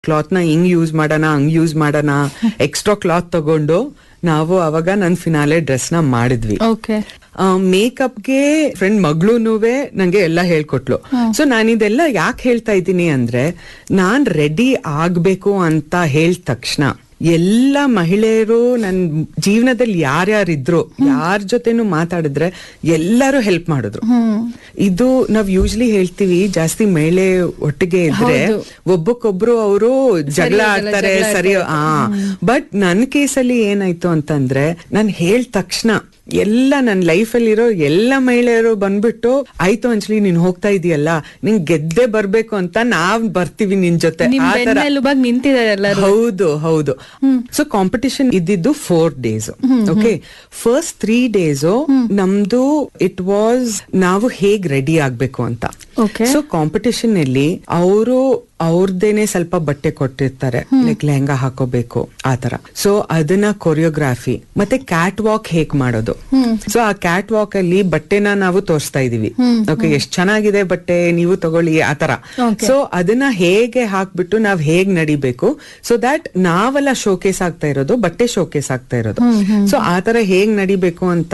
Cloth ನ ಹಿಂಗ್ use ಮಾಡೋಣ ಹಂಗ್ ಯೂಸ್ ಮಾಡೋಣ ಎಕ್ಸ್ಟ್ರಾ ಕ್ಲಾತ್ ತಗೊಂಡು ನಾವು ಅವಾಗ ನನ್ ಫಿನಾಲೆ ಡ್ರೆಸ್ ನ ಮಾಡಿದ್ವಿ. ಮೇಕಪ್ಗೆ ಫ್ರೆಂಡ್ ಮಗಳೂನುವೆ ನಂಗೆ ಎಲ್ಲ ಹೇಳ್ಕೊಟ್ಲು. ಸೊ ನಾನಿದೆಲ್ಲ ಯಾಕೆ ಹೇಳ್ತಾ ಇದ್ದೀನಿ ಅಂದ್ರೆ, ನಾನ್ ರೆಡಿ ಆಗ್ಬೇಕು ಅಂತ ಹೇಳಿದ ತಕ್ಷಣ ಎಲ್ಲ ಮಹಿಳೆಯರು ನನ್ ಜೀವನದಲ್ಲಿ ಯಾರ್ಯಾರಿದ್ರು, ಯಾರ ಜೊತೆನೂ ಮಾತಾಡಿದ್ರೆ ಎಲ್ಲರೂ ಹೆಲ್ಪ್ ಮಾಡಿದ್ರು. ಇದು ನಾವ್ ಯೂಶ್ವಲಿ ಹೇಳ್ತೀವಿ, ಜಾಸ್ತಿ ಮಹಿಳೆ ಒಟ್ಟಿಗೆ ಇದ್ರೆ ಒಬ್ಬಕ್ಕೊಬ್ರು ಅವರು ಜಗಳ ಆಡ್ತಾರೆ, ಸರಿ. ಬಟ್ ನನ್ ಕೇಸಲ್ಲಿ ಏನಾಯ್ತು ಅಂತಂದ್ರೆ, ನಾನ್ ಹೇಳಿದ ತಕ್ಷಣ ಎಲ್ಲ ನನ್ನ ಲೈಫಲ್ಲಿರೋ ಎಲ್ಲ ಮಹಿಳೆಯರು ಬಂದ್ಬಿಟ್ಟು, ಆಯ್ತು ಅಂಜಲಿ ನೀನ್ ಹೋಗ್ತಾ ಇದೀಯಲ್ಲ, ನಿನ್ ಗೆದ್ದೆ ಬರ್ಬೇಕು ಅಂತ ನಾವ್ ಬರ್ತೀವಿ ನಿನ್ ಜೊತೆ. ಹೌದು ಹೌದು. ಸೊ ಕಾಂಪಿಟಿಷನ್ ಇದ್ದಿದ್ದು 4 days. ಓಕೆ, ಫಸ್ಟ್ 3 days ನಮ್ದು ಇಟ್ ವಾಸ್ ನಾವು ಹೇಗ್ ರೆಡಿ ಆಗ್ಬೇಕು ಅಂತ. ಸೊ ಕಾಂಪಿಟಿಷನ್ ಅಲ್ಲಿ ಅವರು ಅವ್ರದ್ದೇನೆ ಸ್ವಲ್ಪ ಬಟ್ಟೆ ಕೊಟ್ಟಿರ್ತಾರೆ, ಲೈಕ್ ಲೆಹಂಗಾ ಹಾಕೋಬೇಕು ಆತರ. ಸೊ ಅದನ್ನ ಕೊರಿಯೋಗ್ರಾಫಿ ಮತ್ತೆ ಕ್ಯಾಟ್ ವಾಕ್ ಹೇಗ್ ಮಾಡೋದು. ಸೊ ಆ ಕ್ಯಾಟ್ ವಾಕ್ ಅಲ್ಲಿ ಬಟ್ಟೆನ ನಾವು ತೋರಿಸ್ತಾ ಇದೀವಿ. ಓಕೆ, ಎಷ್ಟ್ ಚೆನ್ನಾಗಿದೆ ಬಟ್ಟೆ, ನೀವು ತಗೊಳ್ಳಿ ಆತರ. ಸೊ ಅದನ್ನ ಹೇಗೆ ಹಾಕ್ಬಿಟ್ಟು ನಾವ್ ಹೇಗ್ ನಡಿಬೇಕು, ಸೊ ದಟ್ ನಾವೆಲ್ಲ ಶೋಕೇಸ್ ಆಗ್ತಾ ಇರೋದು, ಬಟ್ಟೆ ಶೋಕೇಸ್ ಆಗ್ತಾ ಇರೋದು. ಸೊ ಆತರ ಹೇಗ್ ನಡಿಬೇಕು ಅಂತ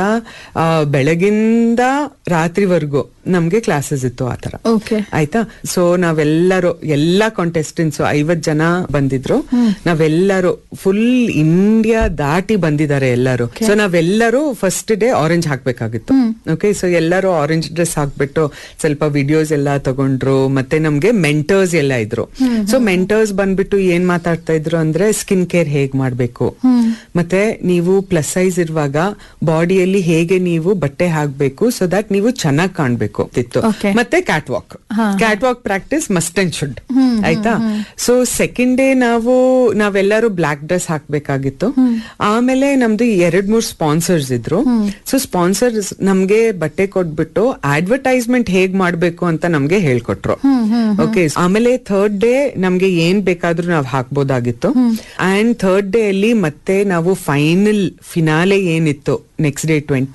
ಬೆಳಗಿಂದ ರಾತ್ರಿವರೆಗೂ ನಮ್ಗೆ ಕ್ಲಾಸಸ್ ಇತ್ತು ಆತರ. ಆಯ್ತಾ. ಸೊ ನಾವೆಲ್ಲರೂ ಎಲ್ಲಾ ಕಾಂಟೆಸ್ಟೆಂಟ್ಸ್ 50 ಜನ ಬಂದಿದ್ರು. ನಾವೆಲ್ಲರೂ ಫುಲ್ ಇಂಡಿಯಾ ದಾಟಿ ಬಂದಿದ್ದಾರೆ ಎಲ್ಲರೂ. ಸೊ ನಾವೆಲ್ಲರೂ first day orange ಹಾಕ್ಬೇಕಾಗಿತ್ತು. Okay, so ಎಲ್ಲರೂ ಆರೆಂಜ್ ಡ್ರೆಸ್ ಹಾಕ್ಬಿಟ್ಟು ಸ್ವಲ್ಪ ವಿಡಿಯೋಸ್ ಎಲ್ಲ ತಗೊಂಡ್ರು. ಮತ್ತೆ ನಮ್ಗೆ ಮೆಂಟರ್ಸ್ ಎಲ್ಲ ಇದ್ರು. ಸೊ ಮೆಂಟರ್ಸ್ ಬಂದ್ಬಿಟ್ಟು ಏನ್ ಮಾತಾಡ್ತಾ ಇದ್ರು ಅಂದ್ರೆ, ಸ್ಕಿನ್ ಕೇರ್ ಹೇಗ್ ಮಾಡ್ಬೇಕು, ಮತ್ತೆ ನೀವು ಪ್ಲಸ್ ಸೈಜ್ ಇರುವಾಗ ಬಾಡಿಯಲ್ಲಿ ಹೇಗೆ ನೀವು ಬಟ್ಟೆ ಹಾಕ್ಬೇಕು, ಸೊ ದಟ್ ನೀವು ಚೆನ್ನಾಗಿ ಕಾಣ್ಬೇಕು ಇತ್ತು. ಮತ್ತೆ cat walk practice must and should. ಆಯ್ತಾ. ಸೊ ಸೆಕೆಂಡ್ ಡೇ ನಾವೆಲ್ಲರೂ ಬ್ಲಾಕ್ ಡ್ರೆಸ್ ಹಾಕ್ಬೇಕಾಗಿತ್ತು. ಆಮೇಲೆ ನಮ್ದು 2-3 ಸ್ಪಾನ್ಸರ್ಸ್ ಇದ್ರು. ಸೊ ಸ್ಪಾನ್ಸರ್ಸ್ ನಮ್ಗೆ ಬಟ್ಟೆ ಕೊಟ್ಬಿಟ್ಟು ಅಡ್ವರ್ಟೈಸ್ಮೆಂಟ್ ಹೇಗ್ ಮಾಡ್ಬೇಕು ಅಂತ ನಮ್ಗೆ ಹೇಳ್ಕೊಟ್ರು. ಓಕೆ, ಆಮೇಲೆ ಥರ್ಡ್ ಡೇ ನಮ್ಗೆ ಏನ್ ಬೇಕಾದ್ರೂ ನಾವ್ ಹಾಕ್ಬೋದಾಗಿತ್ತು. ಅಂಡ್ ಥರ್ಡ್ ಡೇ ಅಲ್ಲಿ ಮತ್ತೆ ನಾವು ಫಿನಾಲೆ ಏನಿತ್ತು, ನೆಕ್ಸ್ಟ್ ಡೇ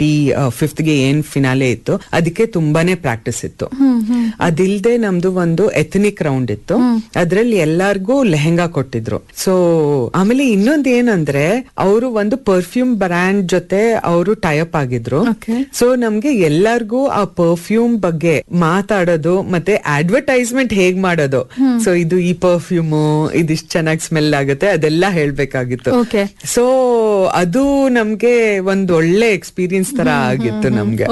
25th ಏನ್ ಫಿನಾಲೆ ಇತ್ತು, ಅದಕ್ಕೆ ತುಂಬಾನೇ ಪ್ರಾಕ್ಟೀಸ್ ಇತ್ತು. ಅದಿಲ್ದೆ ನಮ್ದು ಒಂದು ಎಥನಿಕ್ ರೌಂಡ್ ಇತ್ತು, ಅದ್ರಲ್ಲಿ ಎಲ್ಲಾರ್ಗೂ ಲೆಹಂಗಾ ಕೊಟ್ಟಿದ್ರು. ಸೊ ಆಮೇಲೆ ಇನ್ನೊಂದ್ ಏನಂದ್ರೆ, ಅವರು ಒಂದು ಪರ್ಫ್ಯೂಮ್ ಬ್ರ್ಯಾಂಡ್ ಜೊತೆ ಅವರು ಟೈಅಪ್ ಆಗಿದ್ರು. ಸೊ ನಮ್ಗೆ ಎಲ್ಲಾರ್ಗೂ ಆ ಪರ್ಫ್ಯೂಮ್ ಬಗ್ಗೆ ಮಾತಾಡೋದು ಮತ್ತೆ ಅಡ್ವರ್ಟೈಸ್ಮೆಂಟ್ ಹೇಗ್ ಮಾಡೋದು, ಸೊ ಇದು ಈ ಪರ್ಫ್ಯೂಮ್ ಇದಿಷ್ಟು ಚೆನ್ನಾಗಿ ಸ್ಮೆಲ್ ಆಗುತ್ತೆ, ಅದೆಲ್ಲ ಹೇಳ್ಬೇಕಾಗಿತ್ತು. ಸೊ ಅದು ನಮ್ಗೆ ಒಂದ್ ಒಳ್ಳೆ ಎಕ್ಸ್ಪೀರಿಯನ್ಸ್ ತರ ಆಗಿತ್ತು ನಮ್ಗೆ.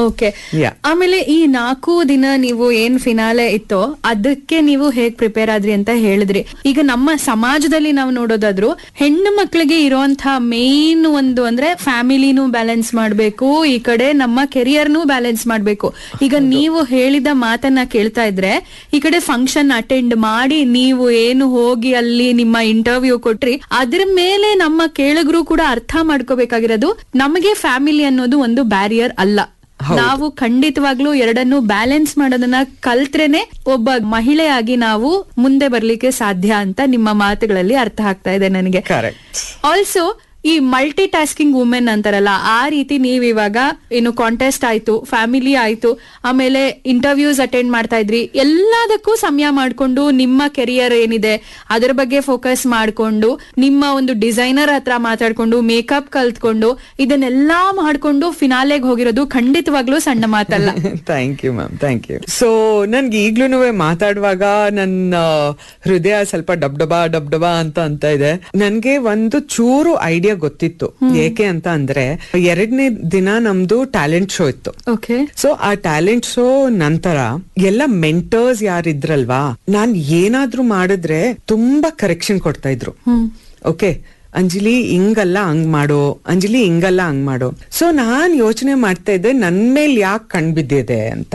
ಆಮೇಲೆ ಈ 4 ದಿನ ನೀವು ಏನ್ ಫಿನಾಲೆ ಇತ್ತೋ ಅದಕ್ಕೆ ನೀವು ಹೇಗ್ ಪ್ರಿಪೇರ್ ಆದ್ರಿ ಅಂತ ಹೇಳಿದ್ರಿ. ಈಗ ನಮ್ಮ ಸಮಾಜದಲ್ಲಿ ನಾವು ನೋಡೋದಾದ್ರು, ಹೆಣ್ಣು ಮಕ್ಕಳಿಗೆ ಇರುವಂತಹ ಮೇನ್ ಒಂದು ಅಂದ್ರೆ ಫ್ಯಾಮಿಲಿನೂ ಬ್ಯಾಲೆನ್ಸ್ ಮಾಡ್ಬೇಕು, ಈ ಕಡೆ ನಮ್ಮ ಕೆರಿಯರ್ನೂ ಬ್ಯಾಲೆನ್ಸ್ ಮಾಡ್ಬೇಕು. ಈಗ ನೀವು ಹೇಳಿದ ಮಾತನ್ನ ಕೇಳ್ತಾ ಇದ್ರೆ, ಈ ಕಡೆ ಫಂಕ್ಷನ್ ಅಟೆಂಡ್ ಮಾಡಿ ನೀವು ಏನು ಹೋಗಿ ಅಲ್ಲಿ ನಿಮ್ಮ ಇಂಟರ್ವ್ಯೂ ಕೊಟ್ರಿ, ಅದ್ರ ಮೇಲೆ ನಮ್ಮ ಕೇಳುಗರು ಕೂಡ ಅರ್ಥ ಮಾಡ್ಕೋಬೇಕಾಗಿರೋದು, ನಮಗೆ ಫ್ಯಾಮಿಲಿ ಅನ್ನೋದು ಒಂದು ಬ್ಯಾರಿಯರ್ ಅಲ್ಲ. ನಾವು ಖಂಡಿತವಾಗ್ಲೂ ಎರಡನ್ನು ಬ್ಯಾಲೆನ್ಸ್ ಮಾಡೋದನ್ನ ಕಲ್ತ್ರೇನೆ ಒಬ್ಬ ಮಹಿಳೆಯಾಗಿ ನಾವು ಮುಂದೆ ಬರ್ಲಿಕ್ಕೆ ಸಾಧ್ಯ ಅಂತ ನಿಮ್ಮ ಮಾತುಗಳಲ್ಲಿ ಅರ್ಥ ಆಗ್ತಾ ಇದೆ ನನಗೆ. ಆಲ್ಸೋ ಈ ಮಲ್ಟಿ ಟಾಸ್ಕಿಂಗ್ ವುಮೆನ್ ಅಂತಾರಲ್ಲ, ಆ ರೀತಿ ನೀವ್ ಇವಾಗ ಏನು ಕಾಂಟೆಸ್ಟ್ ಆಯ್ತು, ಫ್ಯಾಮಿಲಿ ಆಯ್ತು, ಆಮೇಲೆ ಇಂಟರ್ವ್ಯೂಸ್ ಅಟೆಂಡ್ ಮಾಡ್ತಾ ಇದ್ರಿ, ಎಲ್ಲದಕ್ಕೂ ಸಮಯ ಮಾಡ್ಕೊಂಡು ನಿಮ್ಮ ಕೆರಿಯರ್ ಏನಿದೆ ಅದರ ಬಗ್ಗೆ ಫೋಕಸ್ ಮಾಡ್ಕೊಂಡು, ನಿಮ್ಮ ಒಂದು ಡಿಸೈನರ್ ಹತ್ರ ಮಾತಾಡ್ಕೊಂಡು, ಮೇಕಪ್ ಕಲ್ತ್ಕೊಂಡು, ಇದನ್ನೆಲ್ಲಾ ಮಾಡ್ಕೊಂಡು ಫಿನಾಲೆಗೆ ಹೋಗಿರೋದು ಖಂಡಿತವಾಗ್ಲೂ ಸಣ್ಣ ಮಾತಲ್ಲ. Thank you ma'am, thank you. So ನನ್ಗೆ ಈಗ್ಲೂ ಮಾತಾಡುವಾಗ ನನ್ನ ಹೃದಯ ಸ್ವಲ್ಪ ಡಬ್ಡಬಾ ಅಂತ ಇದೆ. ನನ್ಗೆ ಒಂದು ಚೂರು ಐಡಿಯಾ ಗೊತ್ತಿತ್ತು. ಏಕೆ ಅಂತ ಅಂದ್ರೆ, 2ನೇ ದಿನ ನಮ್ದು ಟ್ಯಾಲೆಂಟ್ ಶೋ ಇತ್ತು. ಸೊ ಆ ಟ್ಯಾಲೆಂಟ್ ಶೋ ನಂತರ ಎಲ್ಲ ಮೆಂಟರ್ಸ್ ಯಾರಿದ್ರಲ್ವಾ, ನಾನ್ ಏನಾದ್ರೂ ಮಾಡಿದ್ರೆ ತುಂಬಾ ಕರೆಕ್ಷನ್ ಕೊಡ್ತಾ ಇದ್ರು. ಓಕೆ, ಅಂಜಲಿ ಹಿಂಗಲ್ಲ ಹಂಗ್ ಮಾಡೋ, ಅಂಜಲಿ ಹಿಂಗಲ್ಲ ಹಂಗ್ ಮಾಡೋ. ಸೊ ನಾನ್ ಯೋಚನೆ ಮಾಡ್ತಾ ಇದ್ದೆ, ನನ್ ಮೇಲ್ ಯಾಕೆ ಕಣ್ಬಿದ್ದಿದೆ ಅಂತ.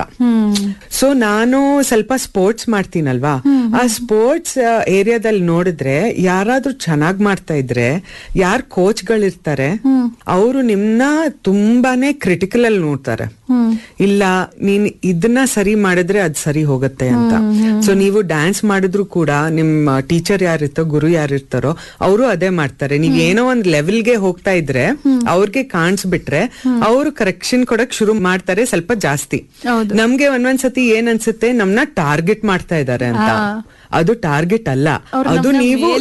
ಸೊ ನಾನು ಸ್ವಲ್ಪ ಸ್ಪೋರ್ಟ್ಸ್ ಮಾಡ್ತೀನಲ್ವಾ, ಆ ಸ್ಪೋರ್ಟ್ಸ್ ಏರಿಯಾದಲ್ಲಿ ನೋಡಿದ್ರೆ ಯಾರಾದ್ರೂ ಚೆನ್ನಾಗ್ ಮಾಡ್ತಾ ಇದ್ರೆ, ಯಾರ್ ಕೋಚ್ಗಳಿರ್ತಾರೆ ಅವರು ನಿಮ್ನ ತುಂಬಾನೇ ಕ್ರಿಟಿಕಲ್ ಅಲ್ಲಿ ನೋಡ್ತಾರೆ. ಇಲ್ಲ ನೀನ್ ಇದನ್ನ ಸರಿ ಮಾಡಿದ್ರೆ ಅದ್ ಸರಿ ಹೋಗುತ್ತೆ ಅಂತ. ಸೊ ನೀವು ಡ್ಯಾನ್ಸ್ ಮಾಡಿದ್ರು ಕೂಡ ನಿಮ್ ಟೀಚರ್ ಯಾರಿರ್ತಾರೋ, ಗುರು ಯಾರಿರ್ತಾರೋ ಅವರು ಅದೇ ಮಾಡ್ತಾರೆ. ನೀವ್ ಏನೋ ಒಂದ್ ಲೆವೆಲ್ಗೆ ಹೋಗ್ತಾ ಇದ್ರೆ ಅವ್ರಿಗೆ ಕಾಣಿಸ್ಬಿಟ್ರೆ ಅವರು ಕರೆಕ್ಷನ್ ಕೊಡಕ್ ಶುರು ಮಾಡ್ತಾರೆ ಸ್ವಲ್ಪ ಜಾಸ್ತಿ. ನಮ್ಗೆ ಒಂದೊಂದ್ಸತಿ ಏನ್ ಅನ್ಸುತ್ತೆ, ನಮ್ನ ಟಾರ್ಗೆಟ್ ಮಾಡ್ತಾ ಇದಾರೆ ಅಂತ. ಅದು ಟಾರ್ಗೆಟ್ ಅಲ್ಲ, ಅದು ನೀವು